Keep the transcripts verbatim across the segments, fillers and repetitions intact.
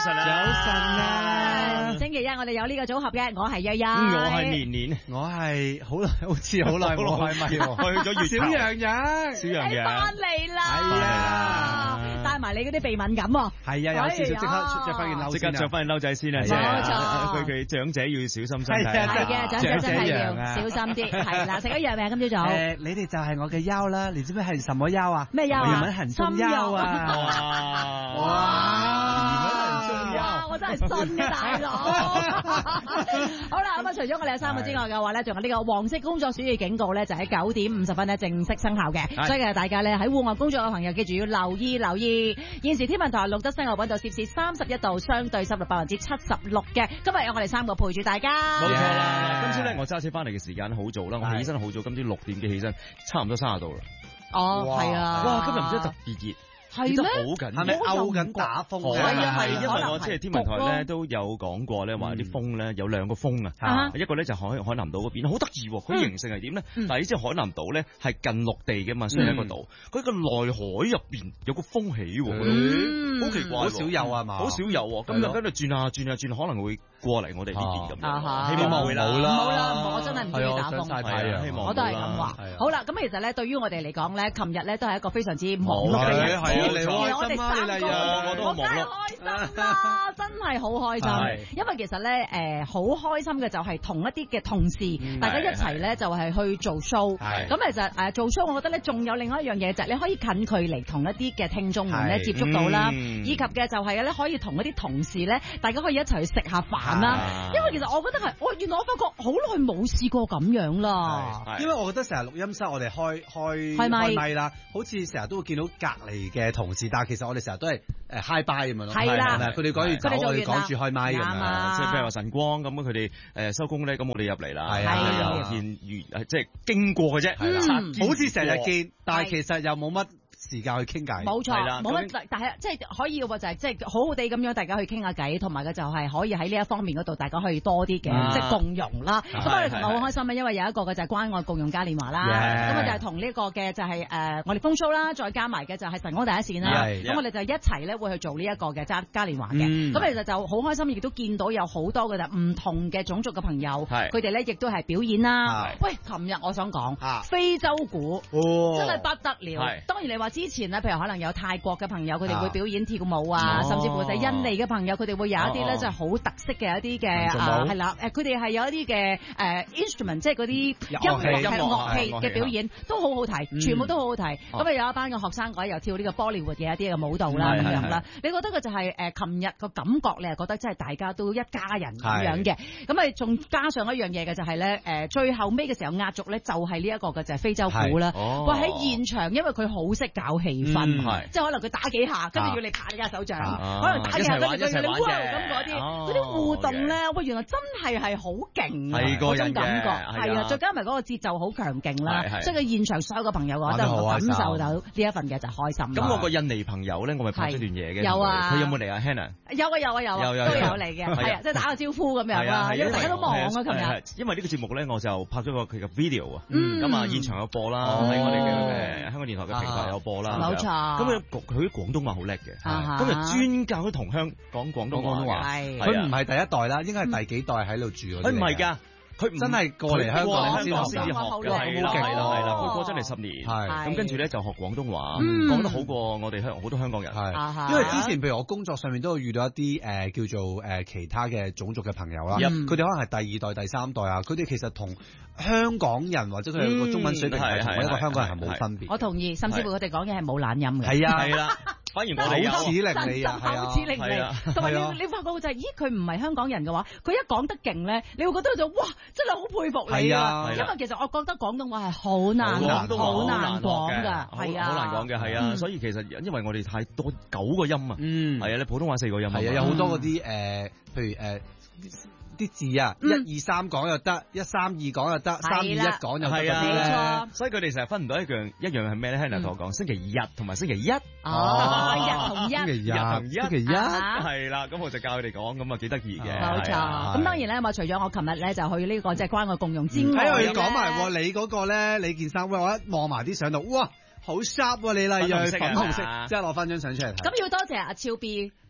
晨啊， 早晨啊！ 星期一我哋有呢個組合嘅，我係欣欣， 我係年年， 我係好耐，好似好耐冇開咪喎， 去咗月小羊羊， 小羊羊翻嚟啦， 係啊， 帶埋你嗰啲鼻敏感喎， 係啊，有少少即刻着翻件褸， 即刻着翻件褸仔先啊！ 冇錯， 佢佢長者要小心身體， 係嘅，長者真係要啊小心啲，係啦，食咗藥未啊？今朝早， 誒，你哋就係我嘅腰啦，你知唔知係什麼腰啊？ 咩腰啊？ 我原本很重腰啊！ 哇哇！ 哇！我真係信嘅大佬。好啦，咁啊，除咗我哋有三個之外嘅話咧，仲有呢個黃色工作暑熱警告咧，就喺九點五十分咧正式生效嘅。所以其實大家咧喺戶外工作嘅朋友，記住要留意留意。現時天文台錄得室外溫度攝氏三十一度，相對濕度百分之七十六嘅。今日有我哋三個陪住大家。 冇錯啦！今朝咧我揸車翻嚟嘅時間好早啦，我起身好早，今朝六點幾起身，差唔多三十度啦。 哦，係啊！ 哇，今日唔知特別熱。 係咩？ 好緊， 係咪勾緊打風？ 係啊係，因為我即係天文台咧呢都有講過咧，話啲風咧有兩個風啊，一個咧就海海南島嗰邊，好得意喎，佢形成係點咧？但係你知海南島咧係近陸地嘅嘛，雖然係一個島，佢個內海入邊有個風起喎，好奇怪， 好少有啊嘛， 好少有喎，咁就喺度轉下轉下轉，可能會過嚟我哋呢邊咁樣， 希望會啦， 冇啦，我真係唔中意打風， 曬太陽， 希望我都係咁話。好啦，咁其實咧對於我哋嚟講咧，琴日咧都係一個非常之忙碌嘅日子，我哋。三個我梗係開心啦，真係好開心。因為其實咧，誒好開心嘅就係同一啲嘅同事，大家一齊咧就係去做 show。咁其實誒做 show，我覺得咧仲有另外一樣嘢就係你可以近距離同一啲嘅聽眾們咧接觸到啦，以及嘅就係咧可以同一啲同事咧，大家可以一齊去食下飯啦。因為其實我覺得係，我原來我發覺好耐冇試過咁樣啦。 因為我覺得成日錄音室我哋開開開咪啦，好似成日都會見到隔離嘅同事，但係其實我哋成日都係誒 high bye 咁樣咯， 係啦， 佢哋講住走，我哋講住開咪咁樣， 即係譬如話晨光咁，佢哋誒收工咧，咁我哋入嚟啦， 係啊， 見如即係經過嘅啫，係啦， 好似成日見，但係其實又冇乜時間去傾偈， 冇錯，冇乜，但係即係可以嘅話就係即係好好地咁樣，大家去傾下偈，同埋嘅就係可以喺呢一方面嗰度，大家可以多啲嘅即係共融啦。咁我哋琴日好開心啊，因為有一個嘅就係關愛共融嘉年華啦，咁我就係同呢個嘅就係誒我哋風 show 啦，再加埋嘅就係晨光第一線啦，咁我哋就一齊咧會去做呢一個嘅嘉嘉年華嘅。咁其實就好開心，亦都見到有好多嘅就唔同嘅種族嘅朋友，佢哋咧亦都係表演啦。喂，琴日我想講非洲鼓真係不得了，當然你話。之前咧，譬如可能有泰國嘅朋友，佢哋會表演跳舞啊，甚至乎就係印尼嘅朋友，佢哋會有一啲咧，就係好特色嘅一啲嘅啊，係啦，誒，佢哋係有一啲嘅誒 instrument，即係嗰啲音樂係樂器嘅表演，都好好睇，全部都好好睇。咁啊，有一班嘅學生嗰日又跳呢個波利活嘅一啲嘅舞蹈啦，咁樣啦。你覺得佢就係誒，琴日個感覺，你係覺得真係大家都一家人咁樣嘅。咁啊，仲加上一樣嘢嘅就係咧，誒，最後尾嘅時候壓軸咧，就係呢一個嘅就係非洲鼓啦。哇！喺現場，因為佢好識搞氣氛，嗯、即係可能佢打幾下，跟住要你拍你隻手掌，啊、可能打幾下，跟住佢要你哇咁嗰啲，嗰啲互動咧，喂、哦，原來真係係好勁啊！嗰種感覺係啊，再加埋嗰個節奏好強勁啦，所以佢現場所有嘅朋友我都感受到呢一份嘅就開心。 咁我個印尼朋友咧，我咪拍咗段嘢嘅， 有啊， 佢有冇嚟啊 Hannah？ 有啊有啊有啊，都有嚟嘅，係啊，即係打個招呼咁樣啦，因為大家都忙啊，琴日。 因為呢個節目咧，我就拍咗個佢嘅 video 啊，咁啊現場有播啦，喺我哋嘅香港電台嘅平台有播啦。冇錯，咁佢佢啲廣東話好叻嘅，咁就專教啲同鄉講廣東話。係， 佢唔係第一代啦，應該係第幾代喺度住嗰啲。 佢唔係㗎，佢真係過嚟香港先學先學嘅，係啦係啦係啦，佢過咗嚟十年，咁跟住咧就學廣東話，講得好過我哋香好多香港人。係，因為之前譬如我工作上面都會遇到一啲誒叫做誒其他嘅種族嘅朋友啦，佢哋可能係第二代、第三代啊，佢哋其實同香港人或者佢哋個中文水平係同一個香港人係冇分別。我同意，甚至乎佢哋講嘢係冇懶音嘅。係啊，係啦。反而我哋口齒伶俐啊， 口齒伶俐，同埋你你發覺就係，咦佢唔係香港人嘅話，佢一講得勁咧，你會覺得就哇真係好佩服你啊！因為其實我覺得廣東話係好難講，好難講㗎，係啊， 好難講嘅，係啊，所以其實因為我哋太多九個音啊，嗯，係啊，你普通話四個音， 係啊，有好多嗰啲誒，譬如誒。啲字啊，一二三講又得，一三二講又得，三二一講又得嗰啲咧， 所以佢哋成日分唔到一樣一樣係咩咧？Hannah同我講星期日同埋星期一， 哦，日同一， 星期日同一，星期一， 係啦，咁我就教佢哋講，咁啊幾得意嘅， 冇錯。咁當然咧，我除咗我琴日咧就去呢個即係關愛共融之外， 喺度要講埋你嗰個咧，你件衫，我一望埋啲相度，哇！好 sharp 喎，李麗蕊粉紅色，即係攞翻張相出嚟睇。 咁要多謝阿超 B，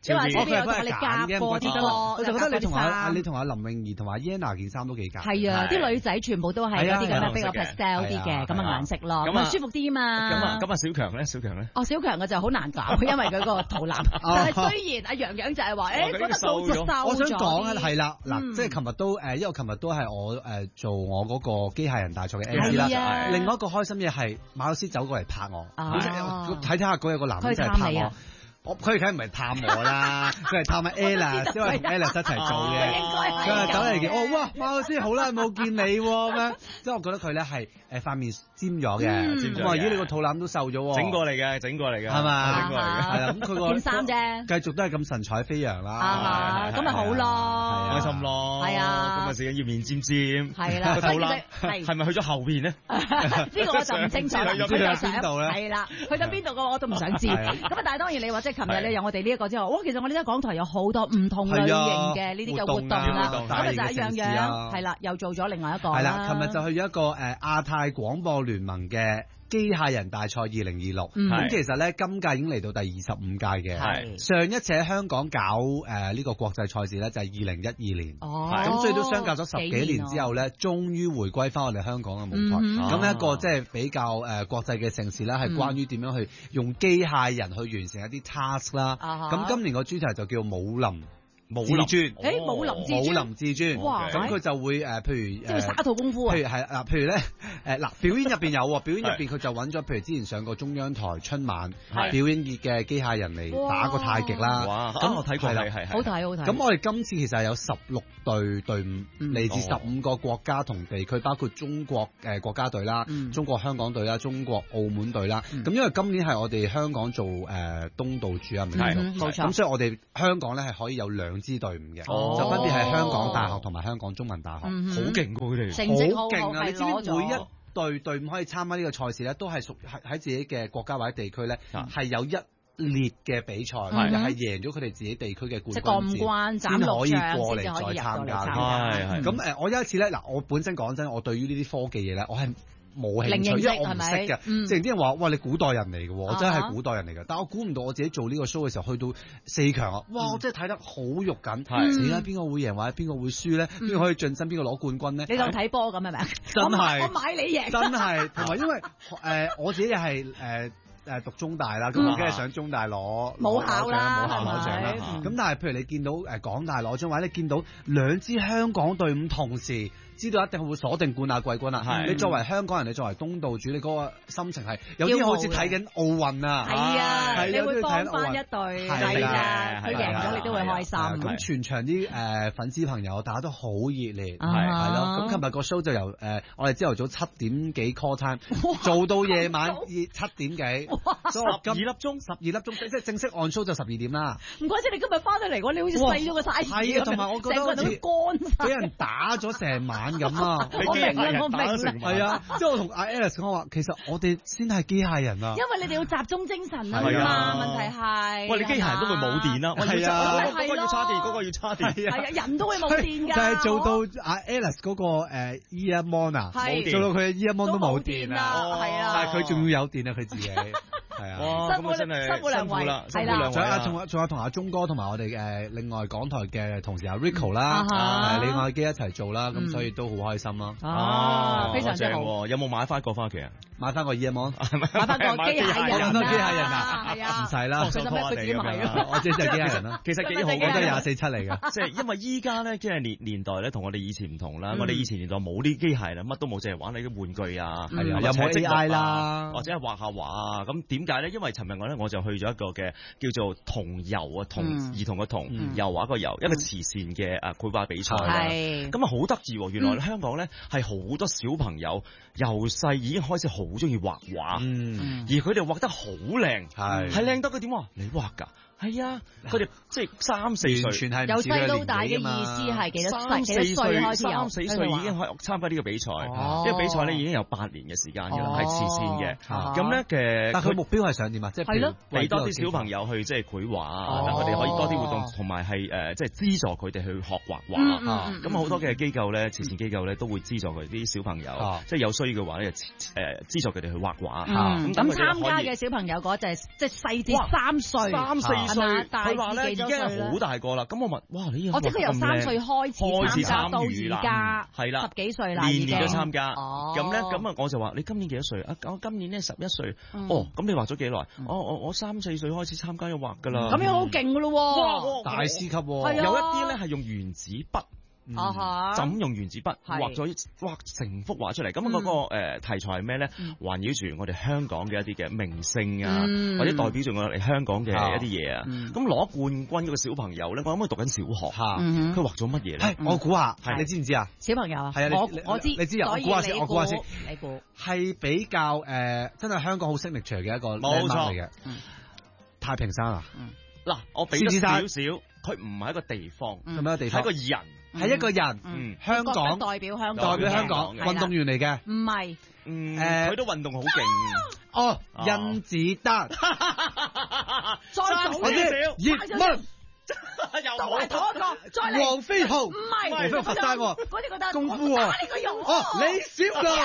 即係話邊有同你夾過啲歌， 我就覺得你同阿你同阿林詠怡同埋 Yana 件衫都幾夾。 係啊，啲女仔全部都係嗰啲咁樣比較 pastel 啲嘅咁嘅顏色咯，咁舒服啲啊嘛。 咁啊咁啊，小強咧，小強咧， 哦，小強嘅就好難搞，因為佢個肚腩。但係雖然阿洋洋就係話，誒覺得瘦咗， 我想講啊，係啦，嗱，即係琴日都誒，因為琴日都係我誒做我嗰個機械人大賽嘅 M C 啦。另外一個開心嘢係馬老師走過嚟拍我，睇睇下嗰有個男仔就係拍我。我佢梗係唔係探我啦，佢係探阿 Ella， 因為同 Ella 一齊做嘅。佢係走嚟見，哦哇，馬老師好耐冇見你咁樣，即係我覺得佢咧係誒塊面尖咗嘅，尖咗。咦，你個肚腩都瘦咗，整過嚟嘅，整過嚟嘅，係嘛？整過嚟嘅，係啦。咁佢個件衫啫，繼續都係咁神采飛揚啦。 咁咪好咯， 開心咯。 係啊， 咁啊，自己要面尖尖。 係啦， 個肚腩係咪去咗後邊呢？ 呢個我就唔清楚啦。 去咗邊度咧？ 係啦，去咗邊度個我都唔想知。咁啊，但係當然你話即係。琴日咧有我哋呢一個之後，哇！其實我哋喺港台有好多唔同類型嘅呢啲嘅活動啦，咁啊就一樣樣，係啦，又做咗另外一個啦。 係啦，琴日就去咗一個誒亞太廣播聯盟嘅機械人大賽二零二六，咁其實咧今屆已經嚟到第二十五屆嘅，上一次喺香港搞誒呢個國際賽事咧就係二零一二年，咁所以都相隔咗十幾年之後咧，終於回歸翻我哋香港嘅舞台。咁一個即係比較誒國際嘅城市咧，係關於點樣去用機械人去完成一啲 task 啦。咁今年個主題就叫武林至尊，誒武林至尊， 武林至尊，咁佢就會誒，譬如即係耍套功夫啊， 譬如係嗱，譬如咧誒嗱，表演入邊有，表演入邊佢就揾咗，譬如之前上過中央台春晚表演熱嘅機械人嚟打個太極啦。哇！咁我睇過啦，係好睇好睇。 咁我哋今次其實係有十六隊隊伍，嚟自十五個國家同地區，包括中國誒國家隊啦、中國香港隊啦、中國澳門隊啦。咁因為今年係我哋香港做誒東道主啊， 係冇錯。 咁所以我哋香港咧係可以有兩支隊伍嘅，就分別係香港大學同埋香港中文大學，好勁㗎佢哋， 成績好勁啊！你知唔知每一隊隊伍可以參加呢個賽事咧，都係屬喺喺自己嘅國家或者地區咧，係有一列嘅比賽，又係贏咗佢哋自己地區嘅冠軍戰，先可以過嚟再參加。係係。咁誒，我有一次咧，嗱，我本身講真，我對於呢啲科技嘢咧，我係冇興趣，因為我唔識嘅。即係啲人話，哇，你古代人嚟嘅喎，我真係古代人嚟嘅。但我估唔到我自己做呢個 show 嘅時候，去到四強啊！哇，我真係睇得好肉緊。死啦！邊個會贏或者邊個會輸咧？邊個可以晉身？邊個攞冠軍咧？ 你當睇波咁係咪啊？ 真係， 我買你贏。 真係，同埋因為誒我自己又係誒。誒讀中大啦，咁我梗係上中大攞冇考啦， 冇考攞獎啦。咁但係譬如你見到誒港大攞獎，或者你見到兩支香港隊伍同時知道一定會鎖定冠亞季軍啦。係你作為香港人，你作為東道主，你嗰個心情係有啲好似睇緊奧運啊。 係啊，你會幫翻一隊係啊，佢贏咗你都會開心。 咁全場啲誒粉絲朋友大家都好熱烈，係係咯。咁琴日個 show 就由誒我哋朝頭早七點幾 call time 做到夜晚七點幾。十二粒鐘，十二粒鐘，即係正式按 show 就十二點啦。唔怪之你今日翻到嚟，我你好似細咗個 size 咁。係啊，同埋我覺得好似乾，俾人打咗成晚咁啊！ 我明啦，我明啦。 係啊，即係我同阿 Alice 講話，其實我哋先係機械人啊。 因為你哋要集中精神啊嘛，問題係。 喂，你機械人都會冇電啦，係啊，嗰個要叉電，嗰個要叉電。 係啊，人都會冇電㗎。 就係做到阿 Alice 嗰個誒 ear mon 啊，做到佢嘅 ear mon 都冇電啊，係啊，但係佢仲要有電啊，佢自己。係啊， 哇！咁啊真係辛苦兩位，辛苦兩位啦。 仲有仲有同阿鐘哥同埋我哋誒另外港台嘅同事阿 Rico 啦，誒李愛基一齊做啦，咁所以都好開心咯。 哦，非常之好。 有冇買翻個翻屋企啊？ 買翻個 earphone， 買翻個機械人， 買翻個機械人啊！ 係啊， 唔使啦， 其實咩佢自己買咯。 我即係機械人啦。 其實幾好， 我都係廿四七嚟嘅。 即係因為依家咧，即係年年代咧，同我哋以前唔同啦。我哋以前年代冇啲機械啦，乜都冇，淨係玩你啲玩具啊， 係啊，有冇 A I 啦， 或者係畫下畫啊。咁點解咧？因為尋日我咧我就去咗一個嘅叫做童遊啊，童兒童嘅童遊畫個遊，一個慈善嘅誒繪畫比賽啦。咁啊好得意喎！原來香港咧係好多小朋友由細已經開始好中意畫畫，而佢哋畫得好靚，係係靚得佢點話？你畫㗎？係啊，佢哋即係三四歲， 全係由細到大嘅意思係幾多歲？幾多歲開始有？ 三四歲已經可以參加呢個比賽，呢個比賽咧已經有八年嘅時間㗎啦，係慈善嘅。咁咧嘅， 但佢目標係想點啊？即係係咯， 俾多啲小朋友去即係繪畫啊，等佢哋可以多啲活動，同埋係誒即係資助佢哋去學畫畫。咁好多嘅機構咧，慈善機構咧都會資助佢啲小朋友，即係有需要嘅話咧，誒資助佢哋去畫畫。 咁參加嘅小朋友嗰就係即係細至三歲， 三四歲，佢話咧已經係好大個啦。咁我問，哇！你我即係由三歲開始參加到而家， 係啦， 十幾歲啦， 年年都參加。咁咧，咁啊，我就話你今年幾多歲啊？我今年咧十一歲。哦，咁你畫咗幾耐？我我我三四歲開始參加咗畫噶啦。 咁樣好勁噶咯， 大師級。 有一啲咧係用原子筆。 啊哈！ 就咁用原子筆畫咗畫成幅畫出嚟，咁嗰個誒題材係咩咧？環繞住我哋香港嘅一啲嘅明星啊，或者代表住我哋香港嘅一啲嘢啊。咁攞冠軍嗰個小朋友咧，我諗佢讀緊小學，佢畫咗乜嘢咧？ 我估下，你知唔知啊？ 小朋友啊， 係啊， 我我知， 你知啊？我估下先，我估下先， 你估係比較誒，真係香港好 signature 嘅一個冇錯嚟嘅。太平山啊！ 嗱，我俾少少，佢唔係一個地方， 係咪一個地方？ 係一個人。 係一個人，嗯，香港代表香港，代表香港運動員嚟嘅， 唔係， 嗯，佢都運動好勁， 哦，甄子丹， 再早啲，葉問， 又係同一個，再嚟， 黃飛鴻，唔係， 黃飛鴻佛山喎， 嗰啲覺得功夫喎，哦，李小龍，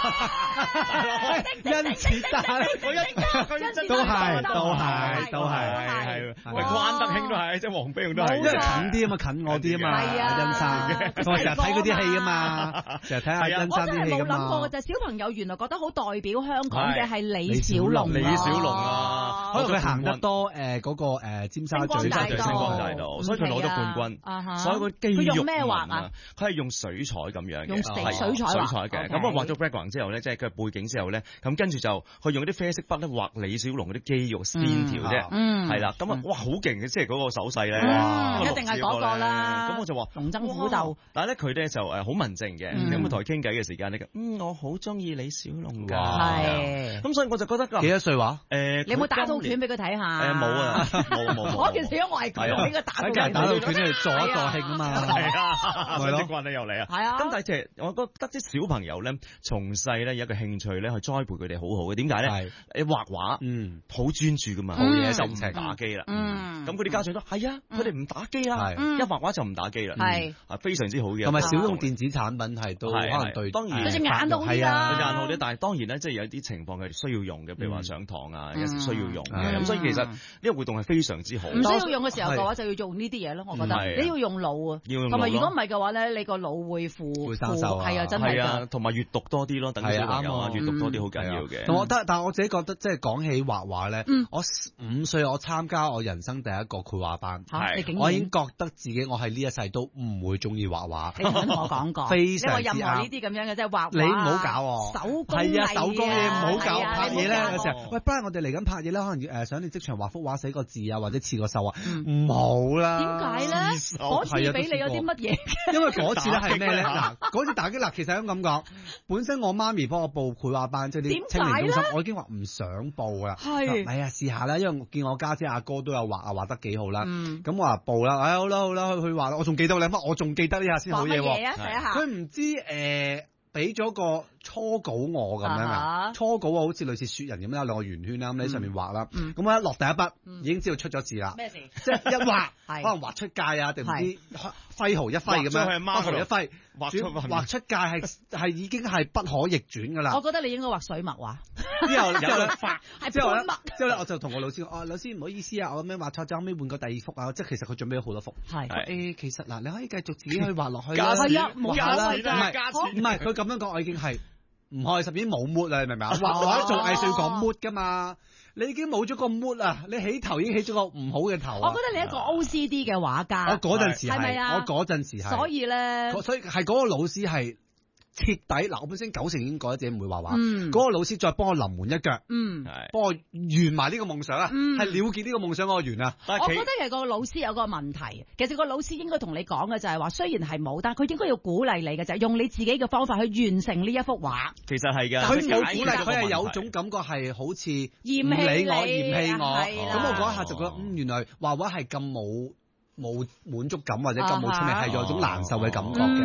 甄子丹，都係，都係，都係，係， 喂，關德興都係，即係黃飛鴻都係， 因為近啲啊嘛，近我啲啊嘛，係啊，甄生，我成日睇嗰啲戲啊嘛，成日睇下甄生啲戲㗎嘛。我真係冇諗過嘅就係小朋友原來覺得好代表香港嘅係李小龍， 李小龍啊， 可能佢行得多誒嗰個誒尖沙咀星光大道， 所以佢攞咗冠軍。所以個肌肉， 佢用咩畫啊？ 佢係用水彩咁樣嘅， 用水彩水彩嘅。咁我畫咗 background 之後咧，即係佢背景之後咧，咁跟住就佢用嗰啲啡色筆咧畫李小龍嗰啲肌肉線條啫，係啦。咁啊，哇，好勁嘅，即係嗰個手勢咧， 一定係嗰個啦。 咁我就話龍爭虎鬥， 但係咧佢咧就誒好文靜嘅。咁同佢傾偈嘅時間咧，嗯，我好中意李小龍㗎。 係。 咁所以我就覺得幾多歲話？ 誒， 你有冇打套拳俾佢睇下？ 誒冇啊，冇冇冇。 嗰件事我係佢俾佢打到。 打到拳嚟助一助興啊嘛， 係啊，係咯，啲棍咧又嚟啊， 係啊。 咁但係其實我覺得啲小朋友咧，從細咧有一個興趣咧去栽培佢哋好好嘅。點解咧？你畫畫，嗯，好專注噶嘛，冇嘢就唔係打機啦。嗯，咁佢啲家長都係啊，佢哋唔打機啦，一畫畫就唔打機啦，係啊，非常之好嘅。 同埋少用電子產品係都可能對， 當然對隻眼都好啲啦， 對眼好啲。但係當然咧，即係有啲情況係需要用嘅，譬如話上堂啊，有時需要用嘅。咁所以其實呢個活動係非常之好。 唔需要用嘅時候嘅話，就要用呢啲嘢咯。我覺得你要用腦啊，同埋如果唔係嘅話咧，你個腦會負會生鏽啊， 係啊，真係啊，同埋閱讀多啲咯，等小朋友啊閱讀多啲好緊要嘅。 同我得，但係我自己覺得即係講起畫畫咧，我五歲我參加我人生第一個繪畫班，我已經覺得自己我係呢一世都唔會中意畫畫。 你同我講過， 非常之啱。 你話任何呢啲咁樣嘅即係畫畫， 你唔好搞我手工係啊，手工嘢唔好搞拍嘢咧。有時候喂，Brian，我哋嚟緊拍嘢咧，可能誒想你即場畫幅畫寫個字啊，或者刺個繡啊，唔好啦。 點解咧？嗰次俾你有啲乜嘢？ 因為嗰次咧係咩咧？嗱，嗰次打擊嗱，其實咁講，本身我媽咪幫我報繪畫班，即係啲青年中心，我已經話唔想報噶啦。係，哎呀，試下啦，因為我見我家姐阿哥都有畫啊，畫得幾好啦。咁我話報啦，哎好啦好啦，去去畫啦。我仲記得你乜？我仲記得呢下先好嘢喎。佢唔知誒。俾咗個初稿我咁樣啊，初稿啊好似類似雪人咁樣有兩個圓圈啦，咁喺上面畫啦，咁我一落第一筆已經知道出咗字啦。 咩事？ 即係一畫，可能畫出界啊，定唔知揮毫一揮咁樣，揮毫一揮，畫出界係係已經係不可逆轉噶啦。 我覺得你應該畫水墨畫。 之後之後咧，之後咧， 墨。 之後咧，我就同我老師講：哦，老師唔好意思啊，我咁樣畫錯咗，後尾換個第二幅啊。即係其實佢準備咗好多幅。係。誒，其實嗱，你可以繼續自己去畫落去啦。 係啊，冇加錢啊，唔係佢咁樣講，我已經係唔開心，已經冇 mood 啦，你明唔明啊？畫畫做藝術要講 mood 噶嘛，你已經冇咗個 mood 啊！你起頭已經起咗個唔好嘅頭。 我覺得你一個 O C D 嘅畫家。 我嗰陣時係， 係咪啊？ 我嗰陣時係。所以咧， 所以係嗰個老師係徹底嗱，我本身九成已經覺得自己唔會畫畫。嗯。嗰個老師再幫我臨門一腳。嗯。係。幫我圓埋呢個夢想啊！嗯。係了結呢個夢想嗰個圓啊！ 我覺得其實個老師有個問題，其實個老師應該同你講嘅就係話，雖然係冇，但係佢應該要鼓勵你嘅就係用你自己嘅方法去完成呢一幅畫。 其實係㗎。 佢冇鼓勵，佢係有種感覺係好似嫌棄你，嫌棄我。 係啦。 咁我嗰一下就覺得，嗯，原來畫畫係咁冇冇滿足感或者咁冇趣味，係有種難受嘅感覺嘅。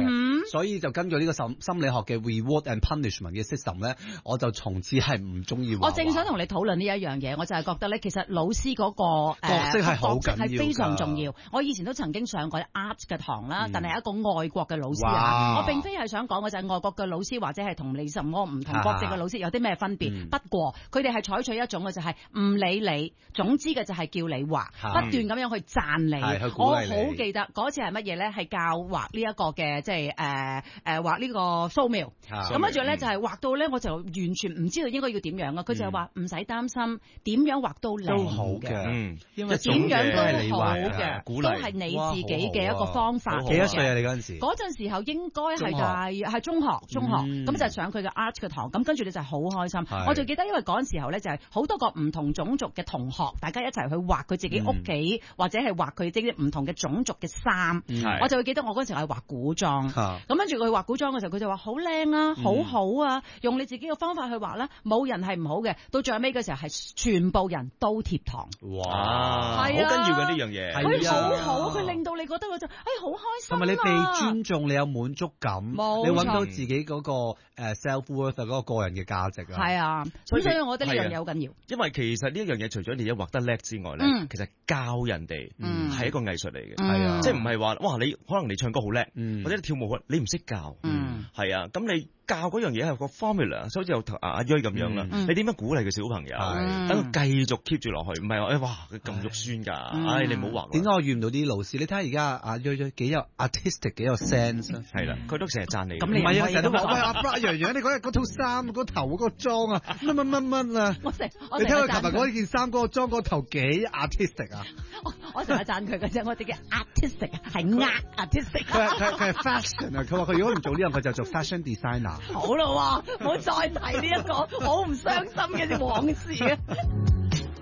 所以就根據呢個心心理學嘅 reward and punishment 嘅 system 咧，我就從此係唔中意畫畫。 我正想同你討論呢一樣嘢，我就係覺得咧，其實老師嗰個角色係好緊要，角色係非常重要。我以前都曾經上過 art 嘅堂啦，但係一個外國嘅老師啊，我並非係想講嘅就係外國嘅老師或者係同你什麼唔同國籍嘅老師有啲咩分別。不過佢哋係採取一種嘅就係唔理你，總之嘅就係叫你畫，不斷咁樣去讚你。我好記得嗰次係乜嘢咧？係教畫呢一個嘅即係誒誒畫呢個素描。咁跟住咧就係畫到咧，我就完全唔知道應該要點樣啊！佢就係話唔使擔心，點樣畫都靚好嘅，嗯， 因為點樣都好嘅，都係你自己嘅一個方法。 幾多歲啊？你嗰陣時？ 嗰陣時候應該係大係中學，中學咁就上佢嘅 art 嘅堂，咁跟住你就係好開心。我就記得因為嗰陣時候咧就係好多個唔同種族嘅同學，大家一齊去畫佢自己屋企或者係畫佢啲唔同嘅種族嘅衫。我就會記得我嗰陣時係畫古裝，咁跟住佢畫古裝嘅時候，佢就話好靚啊，好好啊，用你自己嘅方法去畫啦，冇人係唔好嘅。到最後尾嘅時候係全部人都貼堂。 哇，係啊，好緊要嘅呢樣嘢。 佢好好，佢令到你覺得佢就誒好開心。 同埋你被尊重，你有滿足感，你揾到自己嗰個誒 self worth 嗰個個人嘅價值啊。 係啊，所以所以我覺得呢樣嘢好緊要。 因為其實呢一樣嘢除咗你一畫得叻之外咧，其實教人哋係一個藝術嚟嘅。係啊，即係唔係話哇你可能你唱歌好叻，或者你跳舞好，你唔識教。嗯，係啊，咁你。教嗰樣嘢係個 formula，所以好似阿阿芮咁樣啦。你點樣鼓勵個小朋友，等佢繼續 keep 住落去？唔係話誒哇佢咁肉酸㗎，唉你唔好畫。 點解我遇唔到啲老師？你睇下而家阿芮芮幾有 artistic 幾有 sense。 係啦，佢都成日讚你。 咁你唔係啊？成日都話喂阿 Bra 楊楊，你嗰日嗰套衫嗰頭嗰個妝啊，乜乜乜乜啊！ 我成你睇佢琴日嗰件衫嗰個妝嗰頭幾 artistic 啊！ 我我成日讚佢嘅啫，我哋嘅 artistic 係呃 artistic。 佢係佢佢係 fashion 啊！佢話佢如果唔做呢樣，佢就做 fashion designer。 好啦喎，唔好再提呢一個好唔傷心嘅啲往事啊！